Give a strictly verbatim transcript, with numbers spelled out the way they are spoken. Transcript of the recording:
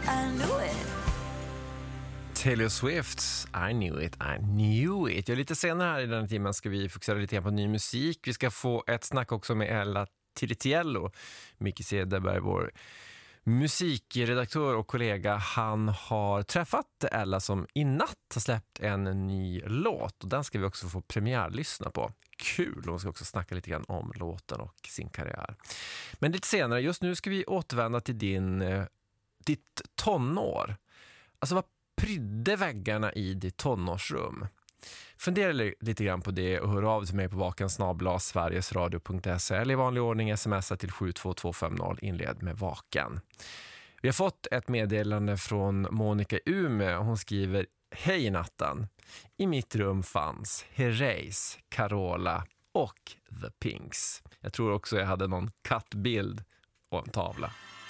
I knew it. Taylor Swift, I knew it, I knew it. Ja, lite senare här i den här timmen ska vi fokusera lite grann på ny musik. Vi ska få ett snack också med Ella Tiritiello. Micke Cederberg, vår musikredaktör och kollega, han har träffat Ella som i natt har släppt en ny låt. Och den ska vi också få premiärlyssna på. Kul, hon ska också snacka lite grann om låten och sin karriär. Men lite senare, just nu ska vi återvända till din, ditt tonår. Alltså vad prydde väggarna i ditt tonårsrum? Fundera lite grann på det och hör av till mig på vaken snabel-a sverigesradio punkt se eller i vanlig ordning smsa till sju två två fem noll, inled med vaken. Vi har fått ett meddelande från Monica Ume. Hon skriver: Hej natten. I mitt rum fanns Herreys, Carola och The Pinks. Jag tror också jag hade någon kattbild och en tavla.